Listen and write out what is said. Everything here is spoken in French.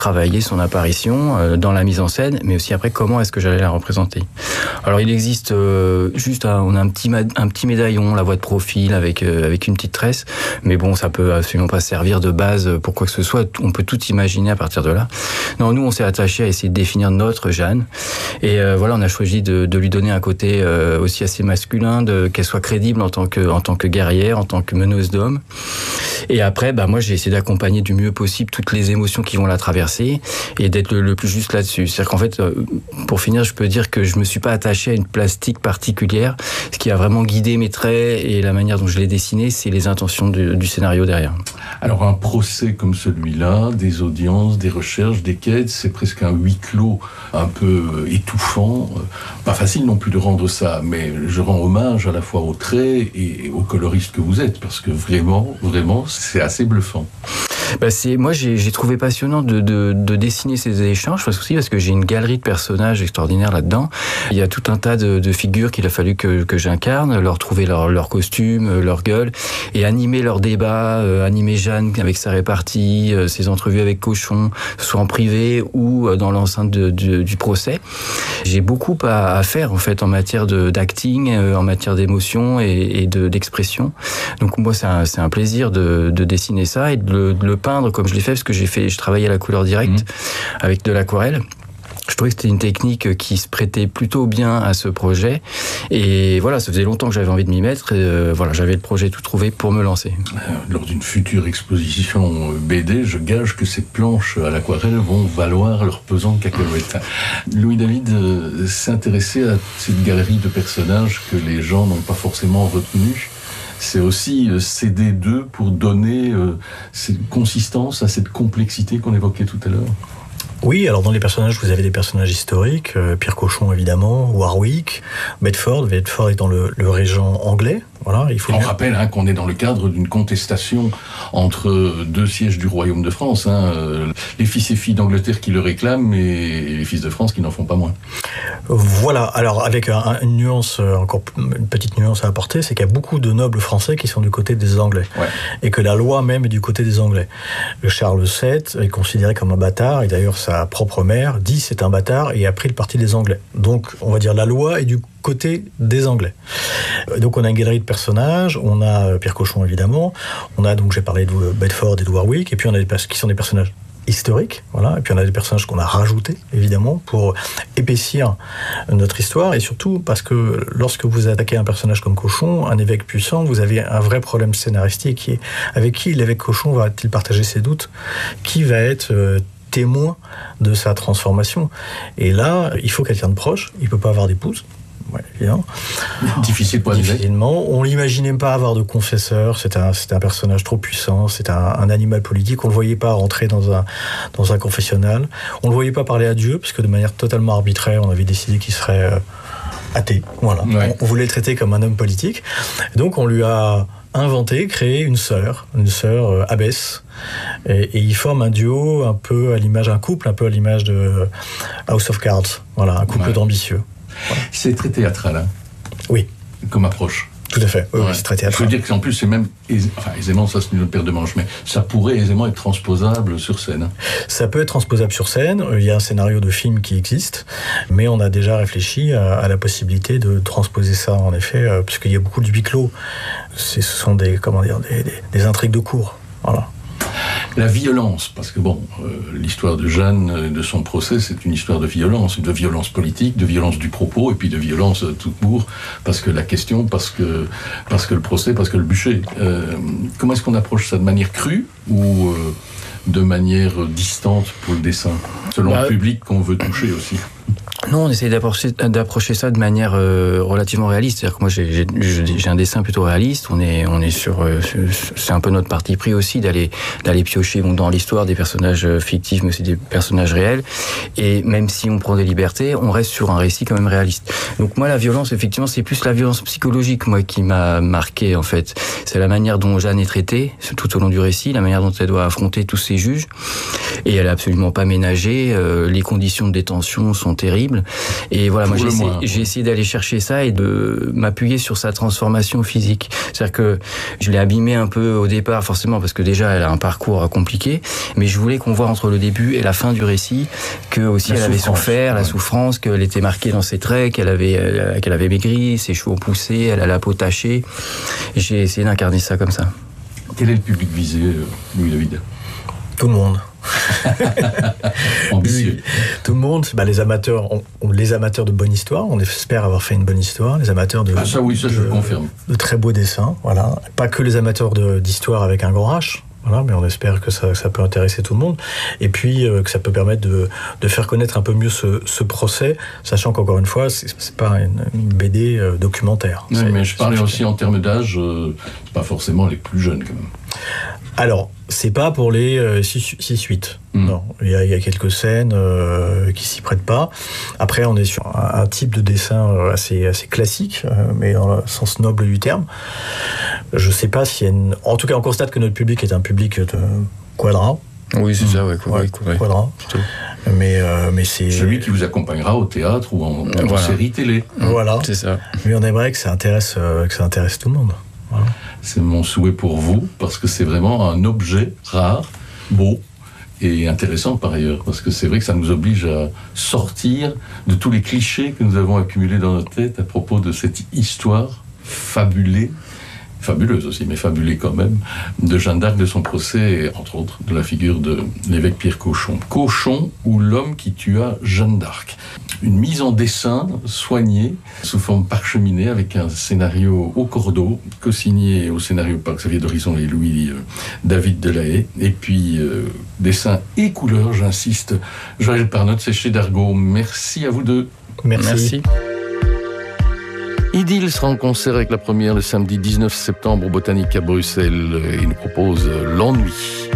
travailler son apparition dans la mise en scène, mais aussi après comment est-ce que j'allais la représenter. Alors il existe on a un petit médaillon, la voix de profil avec une petite tresse, mais bon, ça peut absolument pas servir de base pour quoi que ce soit. On peut tout imaginer à partir de là. Non, nous on s'est attaché à essayer de définir notre Jeanne, et voilà, on a choisi de lui donner un côté aussi assez masculin, qu'elle soit crédible en tant que guerrière, en tant que meneuse d'hommes. Et après, moi j'ai essayé d'accompagner du mieux possible toutes les émotions qui vont la traverser et d'être le plus juste là-dessus. C'est-à-dire qu'en fait, pour finir, je peux dire que je me suis pas attaché à une plastique particulière. Ce qui a vraiment guidé mes traits et la manière dont je l'ai dessiné, c'est les intentions du scénario derrière. Alors un procès comme celui-là, des audiences, des recherches, des quêtes, c'est presque un huis clos un peu étouffant. Pas facile non plus de rendre ça, mais je rends hommage à la fois aux traits et aux coloristes que vous êtes, parce que vraiment, c'est assez bluffant. Moi, j'ai trouvé passionnant de dessiner ces échanges, parce que j'ai une galerie de personnages extraordinaires là-dedans. Il y a tout un tas de figures qu'il a fallu que j'incarne, leur trouver leur costume, leur gueule, et animer leur débat, animer Jeanne avec sa répartie, ses entrevues avec Cochon, soit en privé ou dans l'enceinte du procès. J'ai beaucoup à faire en fait en matière d'acting, en matière d'émotion et d'expression. Donc moi, c'est un plaisir de dessiner ça et de le peindre comme je l'ai fait, parce que je travaillais à la couleur directe avec de l'aquarelle. Je trouvais que c'était une technique qui se prêtait plutôt bien à ce projet. Et voilà, ça faisait longtemps que j'avais envie de m'y mettre. Et j'avais le projet tout trouvé pour me lancer. Lors d'une future exposition BD, je gage que ces planches à l'aquarelle vont valoir leur pesant de cacahuètes. Louis David s'est intéressé à cette galerie de personnages que les gens n'ont pas forcément retenus. C'est aussi céder d'eux pour donner cette consistance à cette complexité qu'on évoquait tout à l'heure. Oui, alors dans les personnages, vous avez des personnages historiques, Pierre Cochon évidemment, Warwick, Bedford étant le régent anglais. Voilà, on rappelle qu'on est dans le cadre d'une contestation entre deux sièges du Royaume de France. Les fils et filles d'Angleterre qui le réclament et les fils de France qui n'en font pas moins. Voilà, alors avec une nuance, encore une petite nuance à apporter, c'est qu'il y a beaucoup de nobles français qui sont du côté des Anglais. Ouais. Et que la loi même est du côté des Anglais. Charles VII est considéré comme un bâtard, et d'ailleurs sa propre mère dit c'est un bâtard et a pris le parti des Anglais. Donc on va dire la loi est du côté des Anglais. Donc on a une galerie de personnages, on a Pierre Cochon évidemment, on a donc j'ai parlé de Bedford et de Warwick, et puis on a qui sont des personnages historiques, voilà, et puis on a des personnages qu'on a rajoutés évidemment pour épaissir notre histoire, et surtout parce que lorsque vous attaquez un personnage comme Cochon, un évêque puissant, vous avez un vrai problème scénaristique qui est avec qui l'évêque Cochon va-t-il partager ses doutes, qui va être témoin de sa transformation. Et là, il faut quelqu'un de proche, il peut pas avoir d'épouse. Ouais, évidemment. Difficile pour difficilement. On l'imaginait pas avoir de confesseur. C'est un personnage trop puissant. C'est un animal politique. On le voyait pas rentrer dans un confessionnal. On le voyait pas parler à Dieu, parce que de manière totalement arbitraire, on avait décidé qu'il serait athée. Voilà. Ouais. On voulait le traiter comme un homme politique. Donc on lui a créé une sœur abbesse, et ils forment un duo un couple un peu à l'image de House of Cards. Voilà, un couple d'ambitieux. Voilà. C'est très théâtral, Oui. Comme approche. Tout à fait, oui, c'est très théâtral. Je veux dire qu'en plus, c'est même aisément, ça c'est une autre paire de manches, mais ça pourrait aisément être transposable sur scène. Ça peut être transposable sur scène, il y a un scénario de film qui existe, mais on a déjà réfléchi à la possibilité de transposer ça, en effet, puisqu'il y a beaucoup de huis clos. Ce sont des intrigues de cours, voilà. La violence, parce que l'histoire de Jeanne, de son procès, c'est une histoire de violence politique, de violence du propos, et puis de violence tout court, parce que le procès, parce que le bûcher. Comment est-ce qu'on approche ça, de manière crue ou de manière distante pour le dessin, selon le public qu'on veut toucher aussi? Non, on essaie d'approcher ça de manière relativement réaliste. C'est-à-dire que moi, j'ai un dessin plutôt réaliste. On est sur, c'est un peu notre parti pris aussi d'aller piocher dans l'histoire des personnages fictifs, mais aussi des personnages réels. Et même si on prend des libertés, on reste sur un récit quand même réaliste. Donc moi, la violence, effectivement, c'est plus la violence psychologique, moi, qui m'a marqué, en fait. C'est la manière dont Jeanne est traitée tout au long du récit, la manière dont elle doit affronter tous ses juges. et elle est absolument pas ménagée. Les conditions de détention sont terribles. Et voilà, moi j'ai essayé d'aller chercher ça et de m'appuyer sur sa transformation physique. C'est-à-dire que je l'ai abîmée un peu au départ, forcément, parce que déjà elle a un parcours compliqué, mais je voulais qu'on voit entre le début et la fin du récit que aussi elle avait souffert, la souffrance, qu'elle était marquée dans ses traits, qu'elle avait maigri, ses cheveux ont poussé, elle a la peau tachée. J'ai essayé d'incarner ça comme ça. Quel est le public visé, Louis-David ? Tout le monde. Ambitieux. Tout le monde, les amateurs de bonne histoire, on espère avoir fait une bonne histoire, les amateurs de... Ah ça oui, ça je le confirme. De très beaux dessins, voilà. Pas que les amateurs d'histoire avec un grand H, voilà, mais on espère que ça peut intéresser tout le monde. Et puis que ça peut permettre de faire connaître un peu mieux ce procès, sachant qu'encore une fois, c'est pas une BD documentaire. Oui, mais je parlais aussi en termes d'âge, c'est pas forcément les plus jeunes quand même. Alors, c'est pas pour les 6-8. Non, il y a quelques scènes qui s'y prêtent pas. Après, on est sur un type de dessin assez classique, mais dans le sens noble du terme. Je sais pas s'il y a En tout cas, on constate que notre public est un public de quadra. Oui, c'est ça, ouais. Quadra. Mais c'est... Celui qui vous accompagnera au théâtre ou en série télé. Voilà. C'est ça. Mais on aimerait que ça intéresse tout le monde. Voilà. C'est mon souhait pour vous, parce que c'est vraiment un objet rare, beau et intéressant par ailleurs, parce que c'est vrai que ça nous oblige à sortir de tous les clichés que nous avons accumulés dans notre tête à propos de cette histoire fabuleuse aussi, mais fabulée quand même, de Jeanne d'Arc, de son procès, et entre autres de la figure de l'évêque Pierre Cauchon. Cauchon, ou l'homme qui tua Jeanne d'Arc. Une mise en dessin soignée, sous forme parcheminée, avec un scénario au cordeau, co-signé au scénario par Xavier Dorison et Louis-David Delahaye. Et puis, dessin et couleur, j'insiste. Joël Parnot, c'est chez Dargaud. Merci à vous deux. Merci. Idylle sera en concert avec la première le samedi 19 septembre au Botanique à Bruxelles. Il nous propose L'ennui.